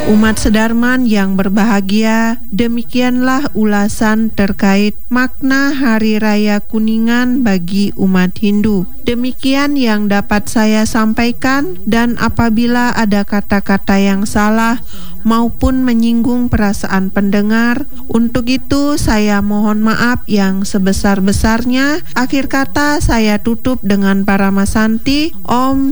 Umat sedarman yang berbahagia, demikianlah ulasan terkait makna Hari Raya Kuningan bagi umat Hindu. Demikian yang dapat saya sampaikan, dan apabila ada kata-kata yang salah maupun menyinggung perasaan pendengar, untuk itu saya mohon maaf yang sebesar-besarnya. Akhir kata saya tutup dengan Paramasanti. Om